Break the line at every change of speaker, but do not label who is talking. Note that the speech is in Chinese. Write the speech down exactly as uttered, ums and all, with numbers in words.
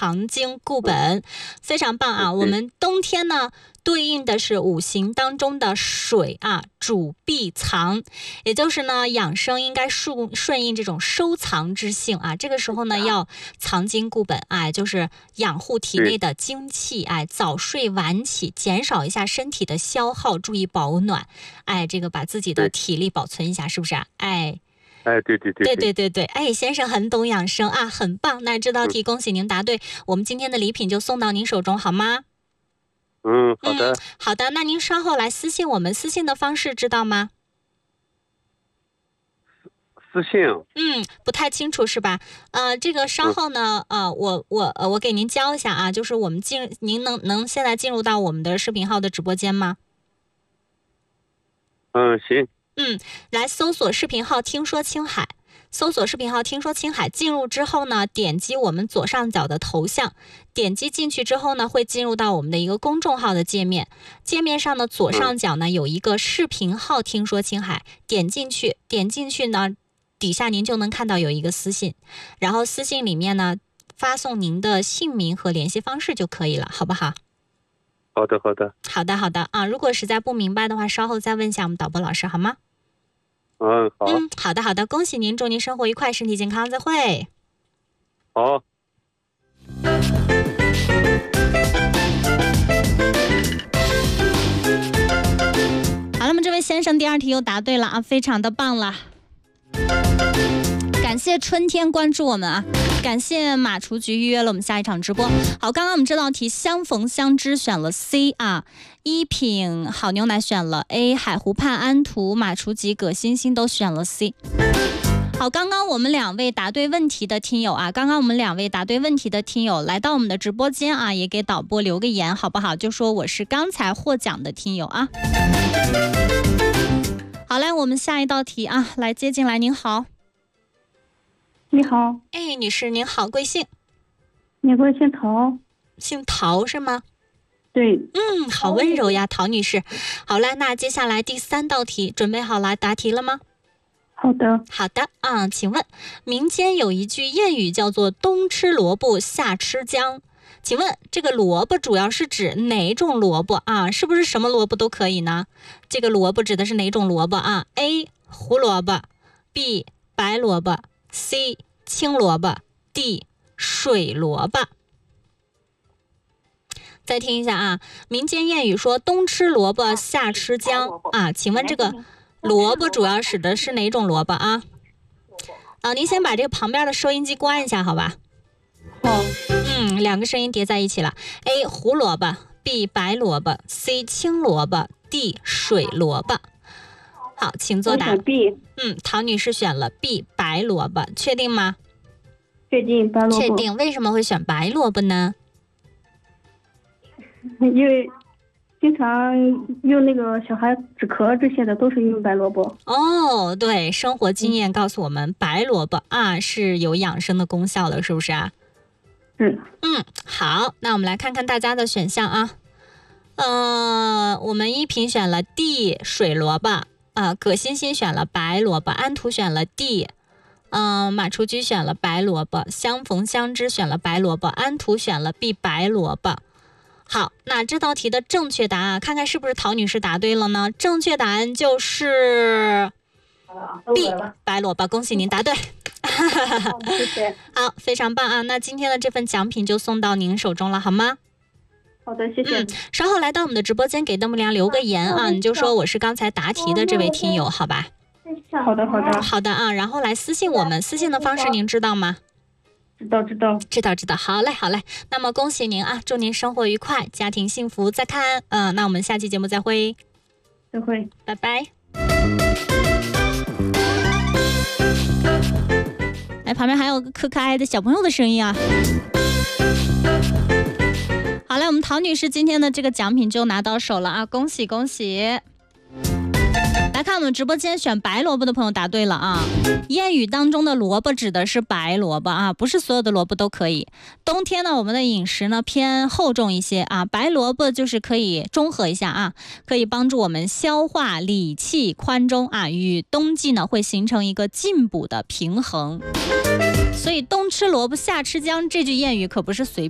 藏经固本，非常棒啊！我们冬天呢对应的是五行当中的水啊，主闭藏，也就是呢养生应该顺顺应这种收藏之性啊。这个时候呢要藏经固本，哎，就是养护体内的精气，哎，早睡晚起，减少一下身体的消耗，注意保暖，哎，这个把自己的体力保存一下，是不是啊？哎。
哎，对对对
对对对对，哎，先生很懂养生啊，很棒。那这道题恭喜您答对，我们今天的礼品就送到您手中，好吗？
嗯，好的、
嗯，好的。那您稍后来私信我们，私信的方式知道吗？
私信。
嗯，不太清楚是吧？呃，这个稍后呢，呃，我我呃我给您教一下啊，就是我们进，您能能现在进入到我们的视频号的直播间吗？
嗯，行。
嗯，来搜索视频号听说青海，搜索视频号听说青海，进入之后呢，点击我们左上角的头像，点击进去之后呢，会进入到我们的一个公众号的界面，界面上的左上角呢有一个视频号听说青海，点进去，点进去呢，底下您就能看到有一个私信，然后私信里面呢发送您的姓名和联系方式就可以了，好不好？
好的好的
好的好的啊，如果实在不明白的话，稍后再问一下我们导播老师好吗？
嗯，好。
嗯，好的好的，恭喜您，祝您生活愉快，身体健康，再会。
好。
好了，那么这位先生第二题又答对了啊，非常的棒了。感谢春天关注我们啊，感谢马厨局预约了我们下一场直播。好，刚刚我们这道题相逢相知选了 C 啊，一品好牛奶选了 A， 海湖畔安图、马厨吉、葛欣欣都选了 C。好，刚刚我们两位答对问题的听友啊，刚刚我们两位答对问题的听友来到我们的直播间啊，也给导播留个言好不好？就说我是刚才获奖的听友啊。好嘞，我们下一道题啊，来接进来，您好。
你好。
哎，女士您好，贵姓？
你贵姓陶。
姓陶是吗？
对。
嗯，好温柔呀，陶女士。好了，那接下来第三道题，准备好了答题了吗？
好的。
好的啊，请问民间有一句谚语叫做冬吃萝卜夏吃姜，请问这个萝卜主要是指哪种萝卜啊？是不是什么萝卜都可以呢？这个萝卜指的是哪种萝卜啊？ A 胡萝卜， B 白萝卜， C 青萝卜， D 水萝卜。再听一下啊，民间谚语说冬吃萝卜夏吃姜啊，请问这个萝卜主要指的是哪种萝卜啊？啊，您先把这个旁边的收音机关一下好吧？
好。
嗯，两个声音叠在一起了。 A 胡萝卜， B 白萝卜， C 青萝卜， D 水萝卜。好，请作答。
B。
嗯，陶女士选了 B 白萝卜，确定吗？
确定，白萝卜。
确定。为什么会选白萝卜呢？
因为经常用那个小孩止咳这些的都是用白萝卜。
哦，对，生活经验告诉我们，白萝卜啊是有养生的功效的，是不是啊？
是。
嗯，好，那我们来看看大家的选项啊。呃，我们一品选了 D 水萝卜啊、呃，葛欣欣选了白萝卜，安图选了 D， 嗯、呃，马雏菊选了白萝卜，相逢相知选了白萝卜，安图选了 B 白萝卜。好，那这道题的正确答案，看看是不是陶女士答对了呢？正确答案就是 B 白萝卜，恭喜您答对。
谢谢。
好，非常棒啊！那今天的这份奖品就送到您手中了，好吗？
好的，谢谢。
嗯，稍后来到我们的直播间给邓木良留个言啊，你就说我是刚才答题的这位听友，好吧？
好的，好的。
好的啊，然后来私信我们，私信的方式您知道吗？
知道，知道，
知道，知道。好嘞，好嘞。那么恭喜您啊，祝您生活愉快，家庭幸福。再看，嗯、呃，那我们下期节目再会。
再会，
拜拜。哎，旁边还有个可可爱的小朋友的声音啊。好嘞，我们陶女士今天的这个奖品就拿到手了啊，恭喜恭喜！来看我们直播间选白萝卜的朋友答对了啊！谚语当中的萝卜指的是白萝卜啊，不是所有的萝卜都可以。冬天呢，我们的饮食呢偏厚重一些啊，白萝卜就是可以中和一下啊，可以帮助我们消化，理气宽中啊，与冬季呢会形成一个进补的平衡。所以冬吃萝卜夏吃姜这句谚语可不是随